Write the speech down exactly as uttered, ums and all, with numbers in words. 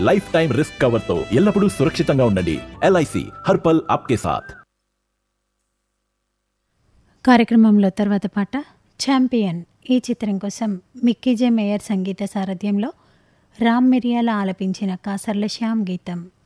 Life time risk cover తో ఎల్లప్పుడూ సురక్షితంగా ఉండండి. ఎల్ఐసి హర్పల్ ఆప్కే సాథ్. కార్యక్రమంలో తర్వాత పాట ఛాంపియన్. ఈ చిత్రం కోసం మిక్కీ జే మేయర్ సంగీత సారథ్యంలో రామ్ మిరియాల ఆలపించిన కాసర్ల శ్యామ్ గీతం.